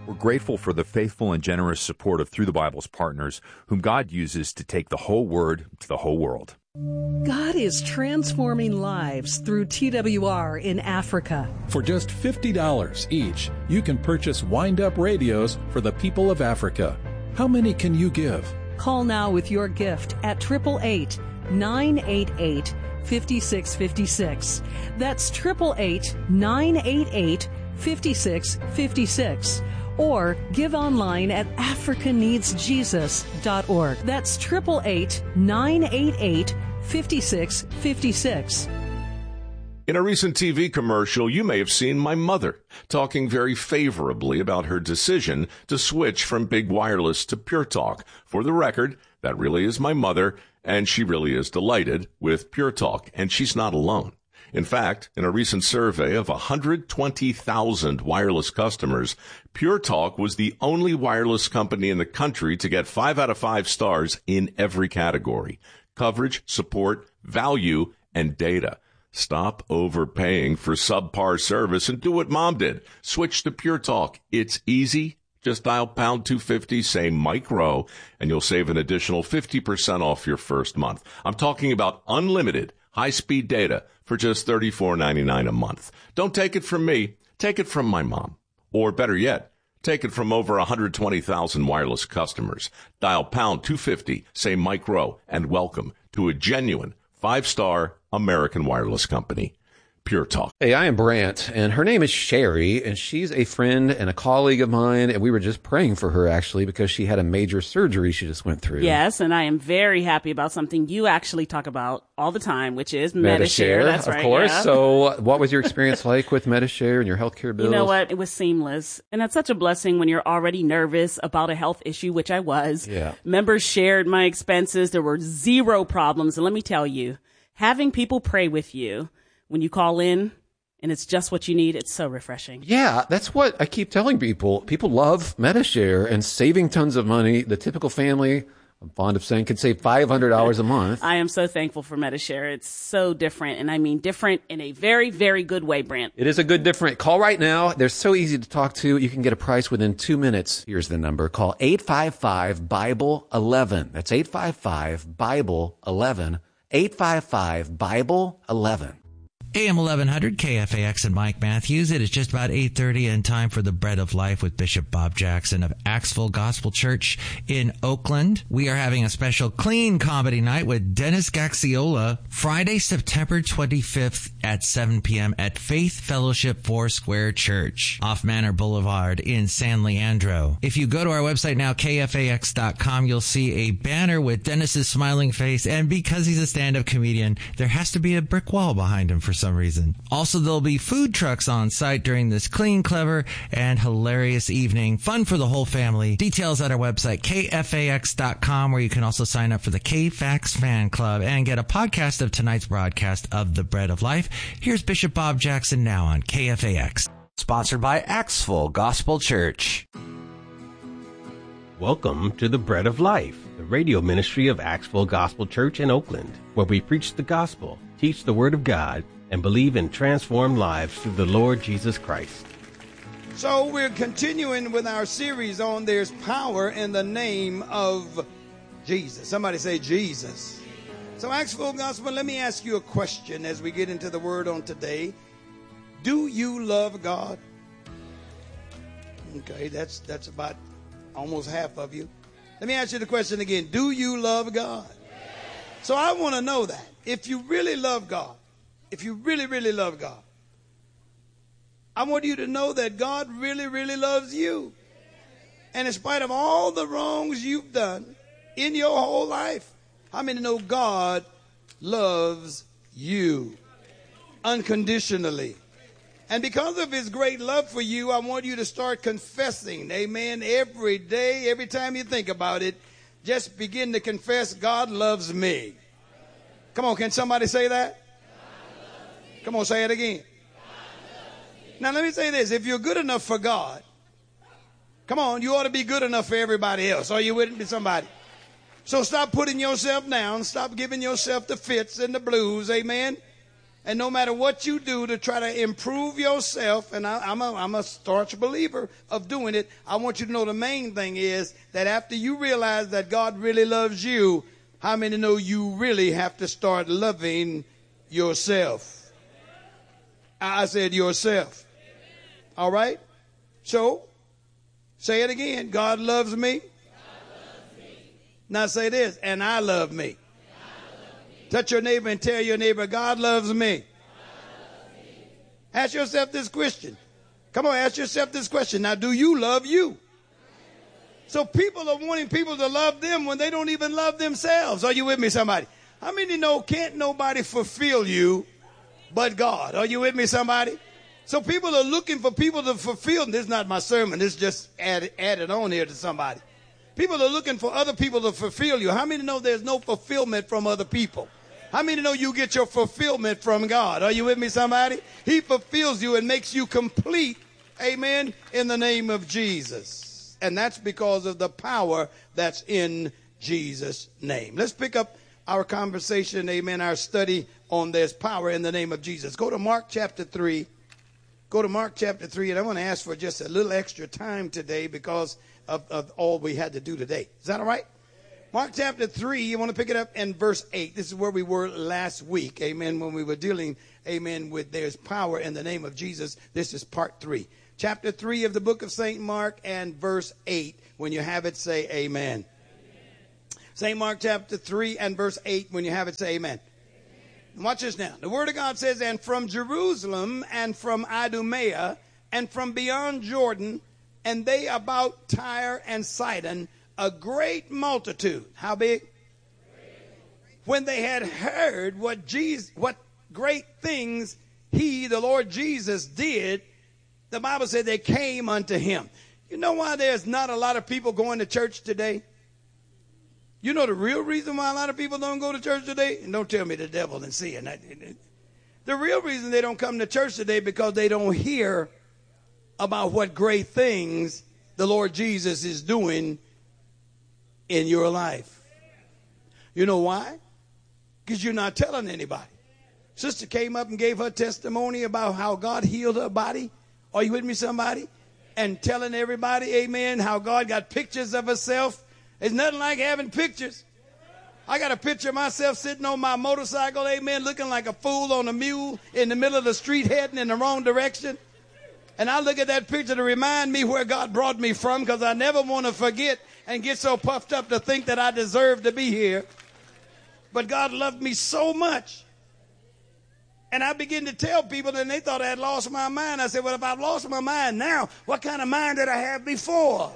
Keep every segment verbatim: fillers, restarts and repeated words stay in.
We're grateful for the faithful and generous support of Through the Bible's partners, whom God uses to take the whole Word to the whole world. God is transforming lives through T W R in Africa. For just fifty dollars each, you can purchase wind-up radios for the people of Africa. How many can you give? Call now with your gift at eight eight eight, nine eight eight, five six five six. That's eight eight eight, nine eight eight, five six five six. Or give online at africa needs jesus dot org. That's eight eight eight, nine eight eight, five six five six. In a recent T V commercial, you may have seen my mother talking very favorably about her decision to switch from Big Wireless to Pure Talk. For the record, that really is my mother, and she really is delighted with Pure Talk, and she's not alone. In fact, in a recent survey of one hundred twenty thousand wireless customers, Pure Talk was the only wireless company in the country to get five out of five stars in every category: coverage, support, value, and data. Stop overpaying for subpar service and do what Mom did. Switch to Pure Talk. It's easy. Just dial pound two fifty, say Mike Rowe, and you'll save an additional fifty percent off your first month. I'm talking about unlimited high-speed data for just thirty-four ninety-nine a month. Don't take it from me. Take it from my mom. Or better yet, take it from over one hundred twenty thousand wireless customers. Dial pound two fifty, say Mike Rowe, and welcome to a genuine five-star American wireless company. Pure Talk. Hey, I am Brant, and her name is Sherry, and she's a friend and a colleague of mine, and we were just praying for her, actually, because she had a major surgery she just went through. Yes, and I am very happy about something you actually talk about all the time, which is Medi-Share. Medi-Share. That's of right, course. yeah. So what was your experience like with Medi-Share and your healthcare bills? You know what? It was seamless. And that's such a blessing when you're already nervous about a health issue, which I was. Yeah. Members shared my expenses. There were zero problems. And let me tell you, having people pray with you when you call in, and it's just what you need, it's so refreshing. Yeah, that's what I keep telling people. People love Medi-Share and saving tons of money. The typical family, I'm fond of saying, could save five hundred dollars a month. I am so thankful for Medi-Share. It's so different, and I mean different in a very, very good way, Brant. It is a good different. Call right now. They're so easy to talk to. You can get a price within two minutes. Here's the number. Call eight five five, Bible eleven. That's eight five five, Bible eleven. eight five five, Bible eleven. A M eleven hundred K F A X and Mike Matthews. It is just about eight thirty and time for the Bread of Life with Bishop Bob Jackson of Axville Gospel Church in Oakland. We are having a special clean comedy night with Dennis Gaxiola Friday, September twenty-fifth at seven p.m. at Faith Fellowship Foursquare Church off Manor Boulevard in San Leandro. If you go to our website now, K F A X dot com, you'll see a banner with Dennis's smiling face, and because he's a stand-up comedian, there has to be a brick wall behind him for some reason. Also, there'll be food trucks on site during this clean, clever, and hilarious evening. Fun for the whole family. Details at our website, K F A X dot com, where you can also sign up for the K-Fax Fan Club and get a podcast of tonight's broadcast of The Bread of Life. Here's Bishop Bob Jackson now on K F A X. Sponsored by Axville Gospel Church. Welcome to The Bread of Life, the radio ministry of Axville Gospel Church in Oakland, where we preach the gospel, teach the Word of God, and believe in transformed lives through the Lord Jesus Christ. So we're continuing with our series on There's Power in the Name of Jesus. Somebody say Jesus. So Axville Gospel, let me ask you a question as we get into the Word on today. Do you love God? Okay, that's that's about almost half of you. Let me ask you the question again. Do you love God? So I want to know that. If you really love God, if you really, really love God, I want you to know that God really, really loves you. And in spite of all the wrongs you've done in your whole life, how many know God loves you unconditionally? And because of his great love for you, I want you to start confessing, amen, every day, every time you think about it, just begin to confess, God loves me. Come on, can somebody say that? Come on, say it again. Now, let me say this. If you're good enough for God, come on, you ought to be good enough for everybody else. Or you wouldn't be somebody. So stop putting yourself down. Stop giving yourself the fits and the blues, amen. And no matter what you do to try to improve yourself, and I, I'm, a, I'm a staunch believer of doing it, I want you to know the main thing is that after you realize that God really loves you, how many know you really have to start loving yourself? I said yourself. All right? So, say it again. God loves me. God loves me. Now say this, and I love me. Touch your neighbor and tell your neighbor, God loves me. God loves me. Ask yourself this question. Come on, ask yourself this question. Now, do you love you? So people are wanting people to love them when they don't even love themselves. Are you with me, somebody? How many know can't nobody fulfill you but God? Are you with me, somebody? So people are looking for people to fulfill. This is not my sermon. This is just added, added on here to somebody. People are looking for other people to fulfill you. How many know there's no fulfillment from other people? How many know you get your fulfillment from God? Are you with me, somebody? He fulfills you and makes you complete, amen, in the name of Jesus. And that's because of the power that's in Jesus' name. Let's pick up our conversation, amen, our study on this power in the name of Jesus. Go to Mark chapter three. Go to Mark chapter three, and I want to ask for just a little extra time today because of, of all we had to do today. Is that all right? Mark chapter three, you want to pick it up in verse eight. This is where we were last week, amen, when we were dealing, amen, with there's power in the name of Jesus. This is part three. Chapter three of the book of Saint Mark and verse eight. When you have it, say amen. Amen. Saint Mark chapter three and verse eight. When you have it, say amen. Amen. Watch this now. The word of God says, and from Jerusalem and from Idumea and from beyond Jordan, and they about Tyre and Sidon, a great multitude. How big? Great. When they had heard what Jesus, what great things he, the Lord Jesus, did, the Bible said they came unto him. You know why there's not a lot of people going to church today? You know the real reason why a lot of people don't go to church today? And don't tell me the devil and sin. The real reason they don't come to church today because they don't hear about what great things the Lord Jesus is doing in your life. You know why? Because you're not telling anybody. Sister came up and gave her testimony about how God healed her body. Are you with me, somebody? And telling everybody, amen, how God got pictures of herself. It's nothing like having pictures. I got a picture of myself sitting on my motorcycle, amen, looking like a fool on a mule in the middle of the street heading in the wrong direction. And I look at that picture to remind me where God brought me from, because I never want to forget and get so puffed up to think that I deserve to be here. But God loved me so much. And I began to tell people, and they thought I had lost my mind. I said, well, if I've lost my mind now, what kind of mind did I have before?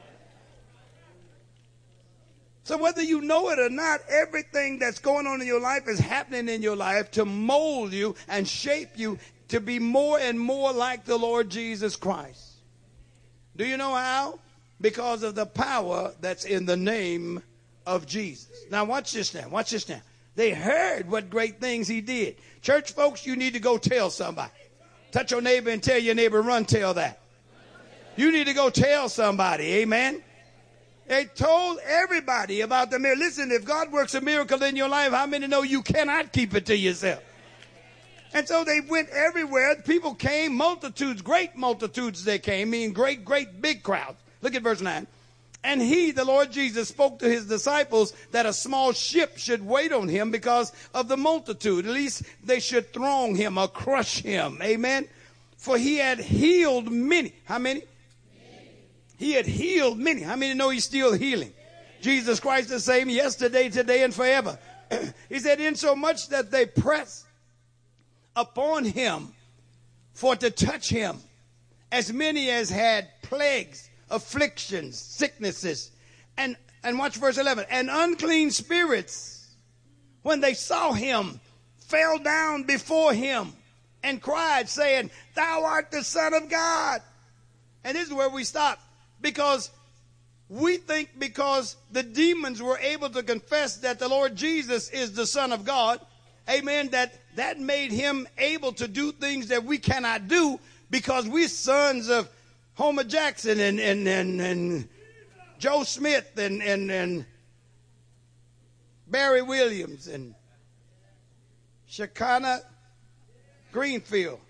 So whether you know it or not, everything that's going on in your life is happening in your life to mold you and shape you to be more and more like the Lord Jesus Christ. Do you know how? Because of the power that's in the name of Jesus. Now watch this now. Watch this now. They heard what great things he did. Church folks, you need to go tell somebody. Touch your neighbor and tell your neighbor, run tell that. You need to go tell somebody. Amen. They told everybody about the miracle. Listen, if God works a miracle in your life, how many know you cannot keep it to yourself? And so they went everywhere. People came, multitudes, great multitudes they came, meaning great, great big crowds. Look at verse nine. And he, the Lord Jesus, spoke to his disciples that a small ship should wait on him because of the multitude. At least they should throng him or crush him. Amen. For he had healed many. How many? He had healed many. How many know he's still healing? Jesus Christ the same yesterday, today, and forever. He said, insomuch that they pressed upon him for to touch him, as many as had plagues, afflictions, sicknesses, and, and watch verse eleven, and unclean spirits, when they saw him, fell down before him and cried, saying, thou art the Son of God. And this is where we stop, because we think because the demons were able to confess that the Lord Jesus is the Son of God, amen, that that made him able to do things that we cannot do because we're sons of Homer Jackson and, and, and, and Joe Smith and, and, and Barry Williams and Shekinah Greenfield.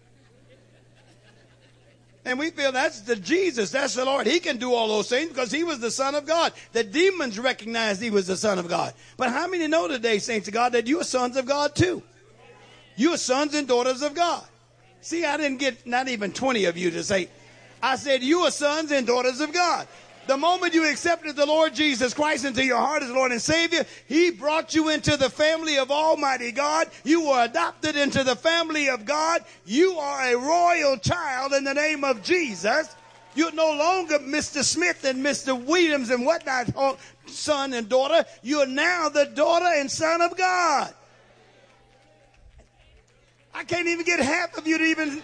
And we feel that's the Jesus, that's the Lord. He can do all those things because he was the Son of God. The demons recognized he was the Son of God. But how many know today, saints of God, that you are sons of God too? You are sons and daughters of God. See, I didn't get not even twenty of you to say, I said you are sons and daughters of God. The moment you accepted the Lord Jesus Christ into your heart as Lord and Savior, he brought you into the family of Almighty God. You were adopted into the family of God. You are a royal child in the name of Jesus. You're no longer Mister Smith and Mister Williams and whatnot, son and daughter. You're now the daughter and son of God. I can't even get half of you to even...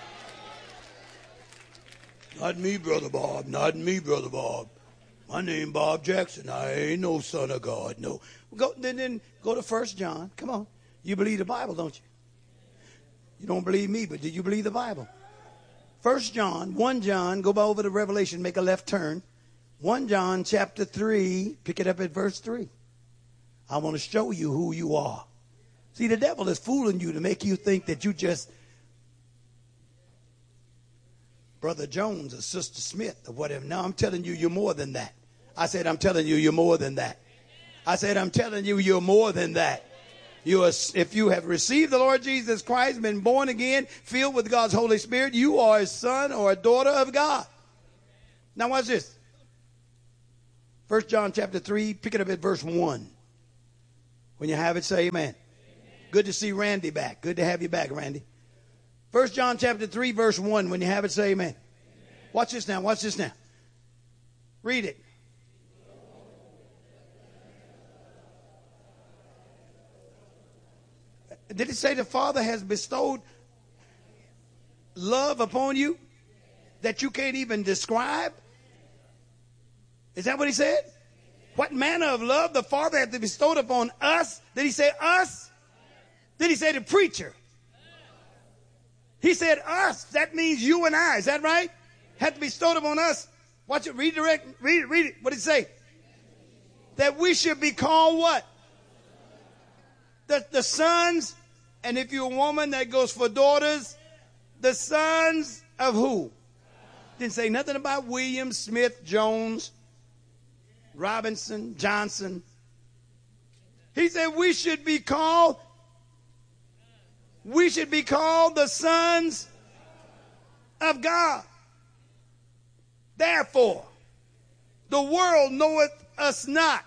Not me, Brother Bob. Not me, Brother Bob. My name Bob Jackson. I ain't no son of God. No. Go, then, then go to First John. Come on. You believe the Bible, don't you? You don't believe me, but do you believe the Bible? First John, First John, go by over to Revelation, make a left turn. First John chapter three, pick it up at verse three. I want to show you who you are. See, the devil is fooling you to make you think that you just... Brother Jones or Sister Smith or whatever. No, I'm telling you, you're more than that. I said, I'm telling you, you're more than that. I said, I'm telling you, you're more than that. You are, if you have received the Lord Jesus Christ, been born again, filled with God's Holy Spirit, you are a son or a daughter of God. Now watch this. First John chapter three, pick it up at verse one. When you have it, say amen. Amen. Good to see Randy back. Good to have you back, Randy. First John chapter three, verse one. When you have it, say amen. Amen. Watch this now. Watch this now. Read it. Did it say the Father has bestowed love upon you that you can't even describe? Is that what he said? What manner of love the Father hath bestowed upon us? Did he say us? Did he say the preacher? He said us. That means you and I. Is that right? Had to be bestowed upon us. Watch it. Read direct. Read it. Read it. What did it say? That we should be called what? The, the sons. And if you're a woman, that goes for daughters. The sons of who? Didn't say nothing about William, Smith, Jones, Robinson, Johnson. He said we should be called. We should be called the sons of God. Therefore, the world knoweth us not.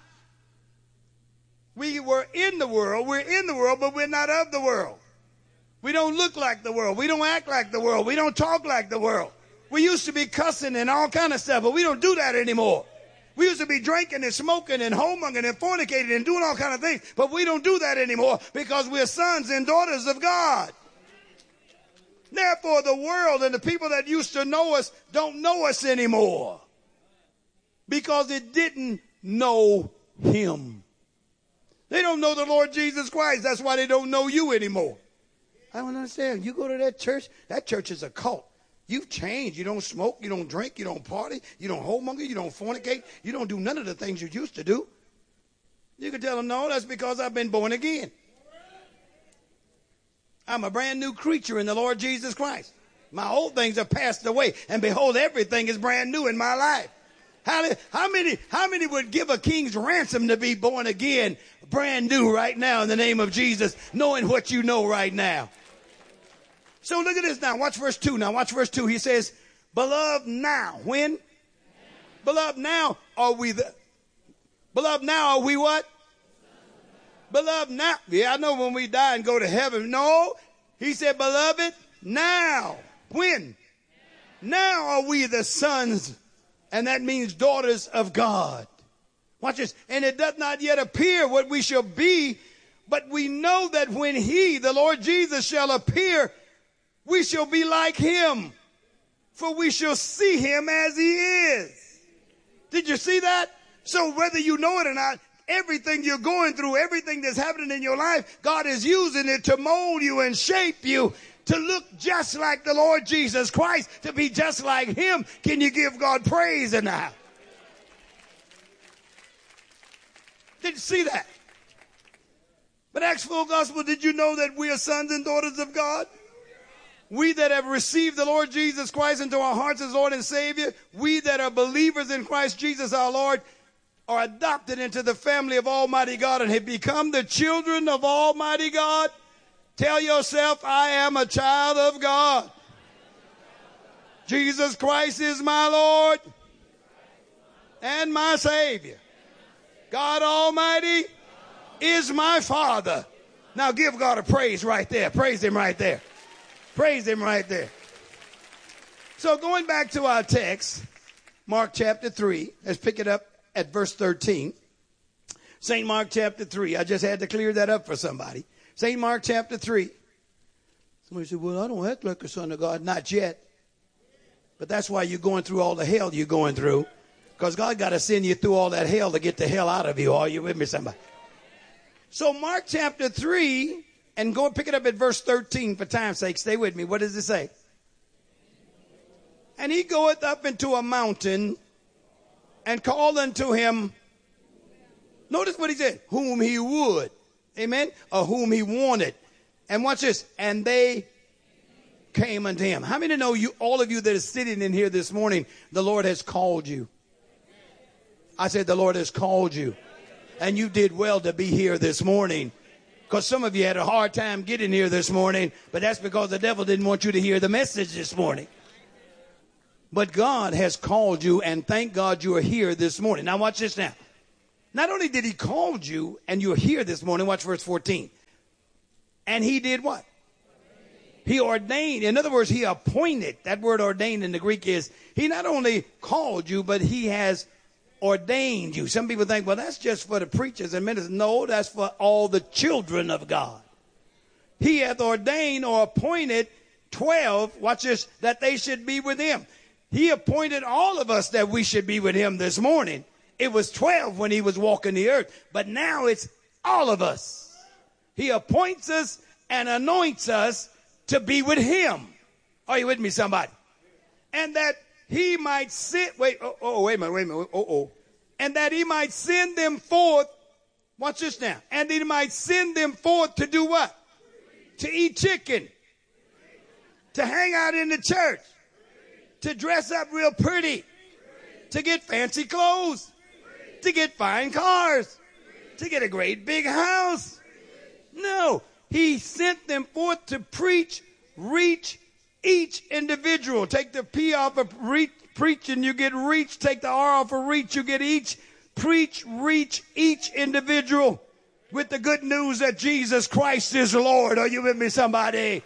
We were in the world. We're in the world, but we're not of the world. We don't look like the world. We don't act like the world. We don't talk like the world. We used to be cussing and all kind of stuff, but we don't do that anymore. We used to be drinking and smoking and homongering and fornicating and doing all kind of things, but we don't do that anymore because we're sons and daughters of God. Therefore, the world and the people that used to know us don't know us anymore because it didn't know him. They don't know the Lord Jesus Christ. That's why they don't know you anymore. I don't understand. You go to that church, that church is a cult. You've changed. You don't smoke, you don't drink, you don't party, you don't homemonger, you don't fornicate, you don't do none of the things you used to do. You can tell them, no, that's because I've been born again. I'm a brand new creature in the Lord Jesus Christ. My old things have passed away, and behold, everything is brand new in my life. How, how many, how many would give a king's ransom to be born again, brand new right now in the name of Jesus, knowing what you know right now? So look at this now. Watch verse two. Now watch verse two. He says, beloved now. When? Now. Beloved now are we the, beloved now are we what? Beloved now. Yeah, I know when we die and go to heaven. No. He said, beloved now. When? Now, now are we the sons, and that means daughters of God. Watch this. And it does not yet appear what we shall be, but we know that when he, the Lord Jesus, shall appear, we shall be like him, for we shall see him as he is. Did you see that? So whether you know it or not, everything you're going through, everything that's happening in your life, God is using it to mold you and shape you to look just like the Lord Jesus Christ, to be just like him. Can you give God praise or not? Did you see that? But Acts full gospel, did you know that we are sons and daughters of God? We that have received the Lord Jesus Christ into our hearts as Lord and Savior, we that are believers in Christ Jesus our Lord, are adopted into the family of Almighty God and have become the children of Almighty God. Tell yourself, I am a child of God. Jesus Christ is my Lord and my Savior. God Almighty is my Father. Now give God a praise right there. Praise him right there. Praise him right there. So going back to our text, Mark chapter three, let's pick it up at verse thirteen. Saint Mark chapter three. I just had to clear that up for somebody. Saint Mark chapter three. Somebody said, well, I don't act like a son of God. Not yet. But that's why you're going through all the hell you're going through. Because God got to send you through all that hell to get the hell out of you. Are you with me, somebody? So Mark chapter three, and go and pick it up at verse thirteen for time's sake. Stay with me. What does it say? And he goeth up into a mountain and called unto him. Notice what he said. Whom he would. Amen. Or whom he wanted. And watch this. And they came unto him. How many know you, all of you that are sitting in here this morning, the Lord has called you? I said the Lord has called you. And you did well to be here this morning. Because some of you had a hard time getting here this morning. But that's because the devil didn't want you to hear the message this morning. But God has called you, and thank God you are here this morning. Now watch this now. Not only did he call you and you're here this morning, watch verse fourteen. And he did what? He ordained. In other words, he appointed. That word ordained in the Greek is, he not only called you, but he has ordained you. Some people think, well, that's just for the preachers and ministers. No, that's for all the children of God. He hath ordained or appointed twelve, watch this, that they should be with him. He appointed all of us that we should be with him this morning. It was twelve when he was walking the earth, but now it's all of us. He appoints us and anoints us to be with him. Are you with me, somebody? And that he might sit, wait, oh, oh, wait a minute, wait a minute, oh, oh. And that he might send them forth, watch this now, and he might send them forth to do what? To eat chicken, to hang out in the church, to dress up real pretty, to get fancy clothes, to get fine cars, to get a great big house. No, he sent them forth to preach, reach each individual. Take the P off of reach, preach and you get reach. Take the R off of reach, you get each. Preach, reach each individual with the good news that Jesus Christ is Lord. Are you with me, somebody?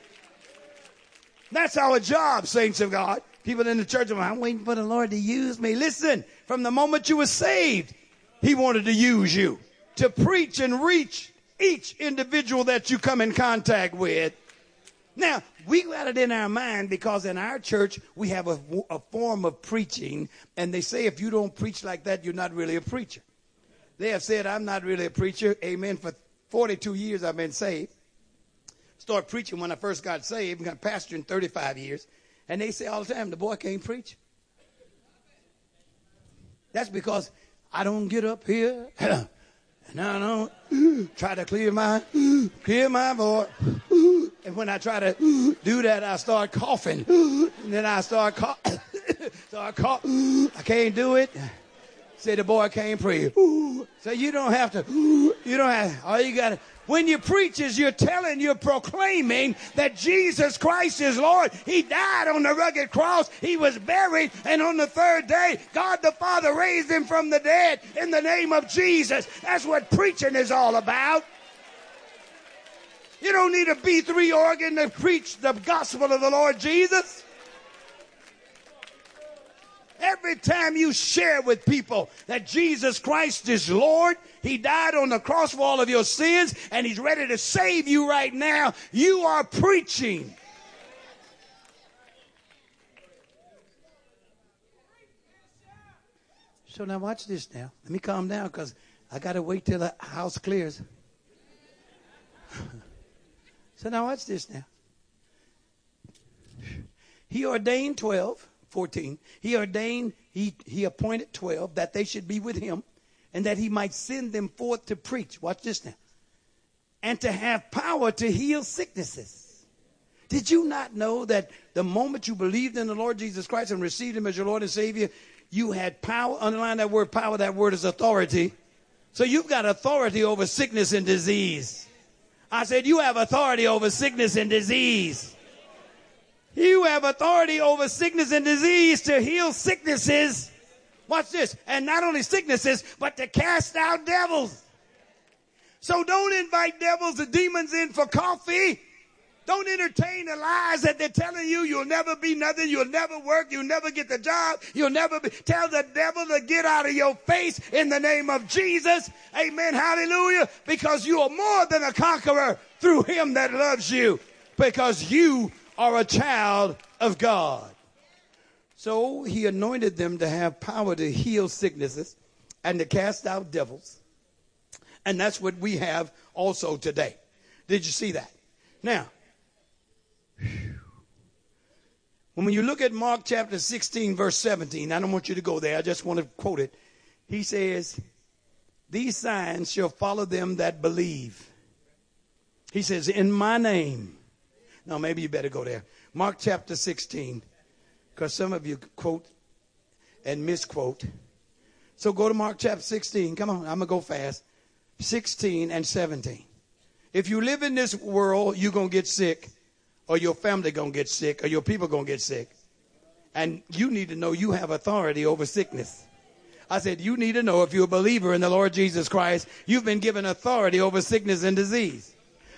That's our job, saints of God. People in the church, I'm waiting for the Lord to use me. Listen, from the moment you were saved, he wanted to use you to preach and reach each individual that you come in contact with. Now, we got it in our mind because in our church, we have a, a form of preaching, and they say if you don't preach like that, you're not really a preacher. They have said, I'm not really a preacher. Amen. For forty-two years, I've been saved. Started preaching when I first got saved. I've been pastoring thirty-five years. And they say all the time, the boy can't preach. That's because I don't get up here and I don't try to clear my, clear my voice. And when I try to do that, I start coughing. And then I start coughing. So I cough. I can't do it. Say the boy can't preach. So you don't have to, you don't have, all you got to, when you preach is you're telling, you're proclaiming that Jesus Christ is Lord. He died on the rugged cross. He was buried. And on the third day, God the Father raised him from the dead in the name of Jesus. That's what preaching is all about. You don't need a B three organ to preach the gospel of the Lord Jesus. Every time you share with people that Jesus Christ is Lord, he died on the cross for all of your sins, and he's ready to save you right now, you are preaching. So now watch this now. Let me calm down because I got to wait till the house clears. So now watch this now. He ordained twelve. fourteen. He ordained, he, he appointed twelve that they should be with him and that he might send them forth to preach. Watch this now. And to have power to heal sicknesses. Did you not know that the moment you believed in the Lord Jesus Christ and received him as your Lord and Savior, you had power? Underline that word power. That word is authority. So you've got authority over sickness and disease. I said you have authority over sickness and disease. You have authority over sickness and disease to heal sicknesses. Watch this. And not only sicknesses, but to cast out devils. So don't invite devils and demons in for coffee. Don't entertain the lies that they're telling you. You'll never be nothing. You'll never work. You'll never get the job. You'll never be. Tell the devil to get out of your face in the name of Jesus. Amen. Hallelujah. Because you are more than a conqueror through him that loves you. Because you are a child of God. So he anointed them to have power to heal sicknesses and to cast out devils. And that's what we have also today. Did you see that? Now, when you look at Mark chapter sixteen, verse seventeen, I don't want you to go there. I just want to quote it. He says, these signs shall follow them that believe. He says, in my name. Now, maybe you better go there. Mark chapter sixteen, because some of you quote and misquote. So go to Mark chapter sixteen. Come on, I'm going to go fast. sixteen and seventeen. If you live in this world, you're going to get sick. Or your family going to get sick, or your people going to get sick. And you need to know you have authority over sickness. I said, you need to know if you're a believer in the Lord Jesus Christ, you've been given authority over sickness and disease.